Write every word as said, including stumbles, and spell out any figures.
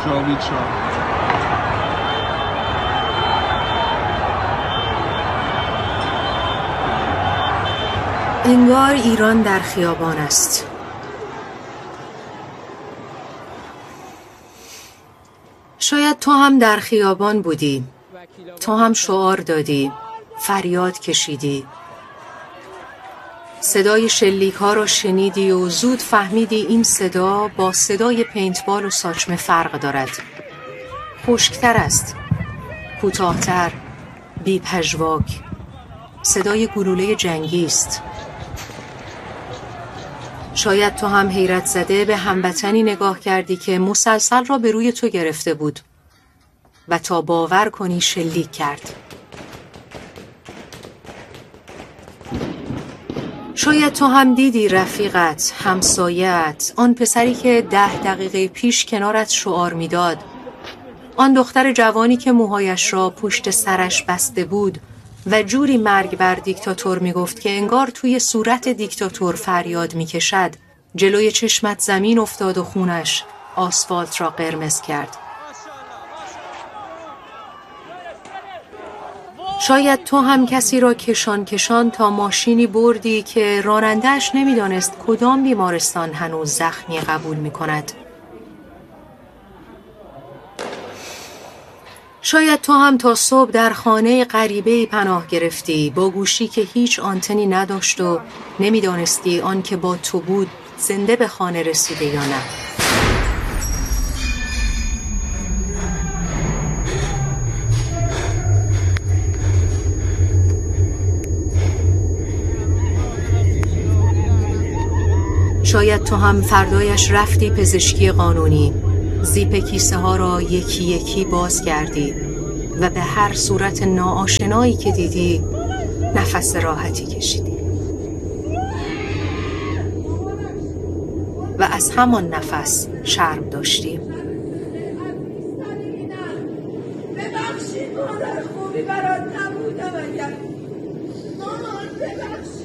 جاوید شاه. انگار ایران در خیابان است. شاید تو هم در خیابان بودی، تو هم شعار دادی، فریاد کشیدی، صدای شلیک ها را شنیدی و زود فهمیدی این صدا با صدای پینتبال و ساچمه فرق دارد. خشکتر است، کوتاه‌تر، بی پژواک. صدای گلوله جنگی است. شاید تو هم حیرت زده به هموطنی نگاه کردی که مسلسل را به روی تو گرفته بود و تا باور کنی شلیک کرد. شاید تو هم دیدی رفیقت، همسایت، آن پسری که ده دقیقه پیش کنارت شعار میداد، آن دختر جوانی که موهایش را پشت سرش بسته بود و جوری مرگ بر دیکتاتور میگفت که انگار توی صورت دیکتاتور فریاد میکشد، جلوی چشمت زمین افتاد و خونش آسفالت را قرمز کرد. شاید تو هم کسی را کشان کشان تا ماشینی بردی که راننده‌اش نمیدانست کدام بیمارستان هنوز زخمی قبول میکند. شاید تو هم تا صبح در خانه غریبه‌ای پناه گرفتی با گوشی که هیچ آنتنی نداشت و نمیدانستی آن که با تو بود زنده به خانه رسیده یا نه. شاید تو هم فردایش رفتی پزشکی قانونی، زیپ کیسه ها را یکی یکی باز کردی و به هر صورت ناآشنایی که دیدی نفس راحتی کشیدی و از همان نفس شرم داشتی. ببخشید مادر خوبی برات نبودم اگر مامان ببخشید.